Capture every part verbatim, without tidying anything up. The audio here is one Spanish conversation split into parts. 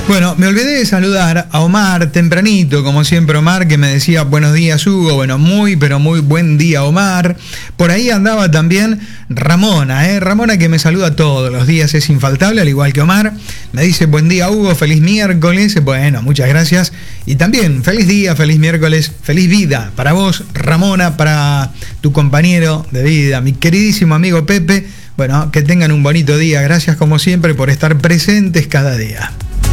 Bueno, me olvidé de saludar a Omar tempranito, como siempre Omar, que me decía buenos días Hugo. Bueno, muy pero muy buen día Omar. Por ahí andaba también Ramona, ¿eh? Ramona, que me saluda todos los días, es infaltable, al igual que Omar. Me dice buen día Hugo, feliz miércoles. Bueno, muchas gracias. Y también feliz día, feliz miércoles, feliz vida para vos, Ramona, para tu compañero de vida, mi queridísimo amigo Pepe. Bueno, que tengan un bonito día. Gracias como siempre por estar presentes cada día.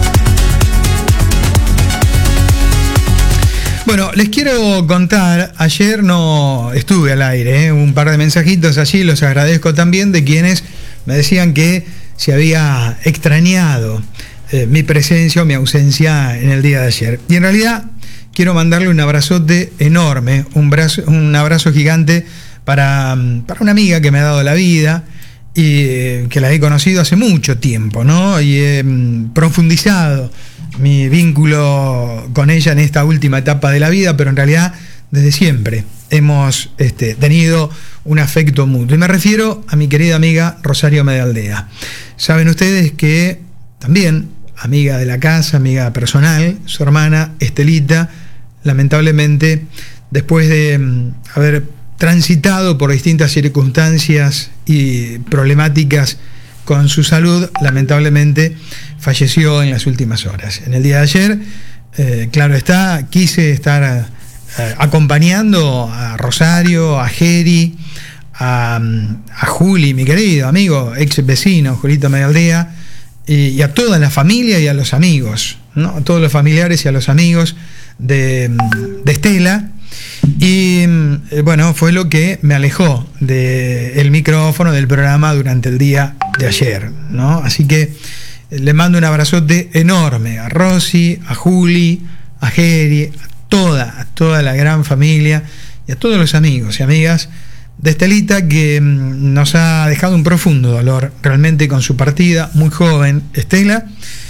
Bueno, les quiero contar, ayer no estuve al aire, ¿eh? Un par de mensajitos allí, los agradezco también, de quienes me decían que se había extrañado eh, mi presencia o mi ausencia en el día de ayer. Y en realidad quiero mandarle un abrazote enorme, un, brazo, un abrazo gigante para, para una amiga que me ha dado la vida y eh, que la he conocido hace mucho tiempo, ¿no? Y he mm, profundizado mi vínculo con ella en esta última etapa de la vida, pero en realidad desde siempre hemos este, tenido un afecto mutuo. Y me refiero a mi querida amiga Rosario Medialdea. Saben ustedes que también, amiga de la casa, amiga personal, su hermana Estelita, lamentablemente, después de um, haber transitado por distintas circunstancias y problemáticas con su salud, lamentablemente falleció en las últimas horas. En el día de ayer, eh, claro está, quise estar eh, acompañando a Rosario, a Geri, a, a Juli, mi querido amigo, ex vecino, Julito Medialdea, y, y a toda la familia y a los amigos, ¿no? A todos los familiares y a los amigos de, de Estela. Y eh, bueno, fue lo que me alejó del micrófono del programa durante el día de ayer, ¿no? Así que eh, le mando un abrazote enorme a Rosy, a Juli, a Geri, a toda, a toda la gran familia y a todos los amigos y amigas de Estelita, que mm, nos ha dejado un profundo dolor realmente con su partida, muy joven Estela,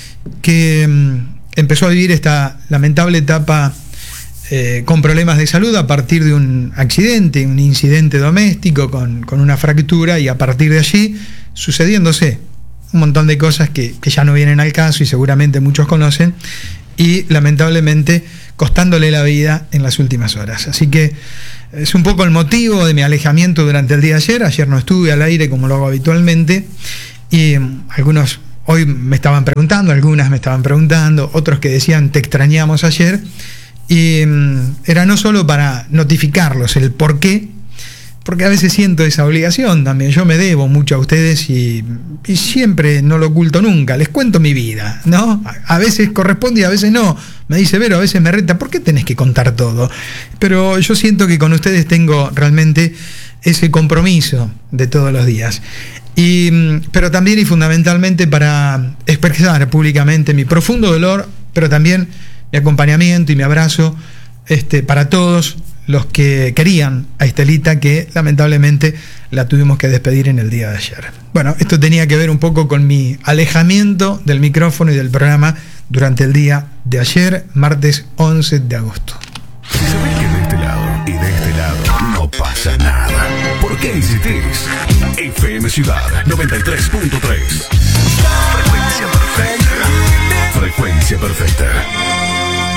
que mm, empezó a vivir esta lamentable etapa Eh, con problemas de salud a partir de un accidente, un incidente doméstico con, con una fractura, y a partir de allí sucediéndose un montón de cosas que, que ya no vienen al caso y seguramente muchos conocen, y lamentablemente costándole la vida en las últimas horas. Así que es un poco el motivo de mi alejamiento durante el día de ayer. Ayer no estuve al aire como lo hago habitualmente, y algunos hoy me estaban preguntando, algunas me estaban preguntando, otros que decían te extrañamos ayer. Y era no solo para notificarlos el por qué, porque a veces siento esa obligación también. Yo me debo mucho a ustedes y, y siempre no lo oculto nunca. Les cuento mi vida, ¿no? A veces corresponde y a veces no. Me dice Vero, a veces me reta, ¿por qué tenés que contar todo? Pero yo siento que con ustedes tengo realmente ese compromiso de todos los días. Y, pero también y fundamentalmente para expresar públicamente mi profundo dolor, pero también mi acompañamiento y mi abrazo este, para todos los que querían a Estelita, que lamentablemente la tuvimos que despedir en el día de ayer. Bueno, esto tenía que ver un poco con mi alejamiento del micrófono y del programa durante el día de ayer, martes once de agosto. Si sabés que de este lado y de este lado no pasa nada, ¿por qué insistís? F M Ciudad noventa y tres punto tres. Frecuencia perfecta. Frecuencia perfecta.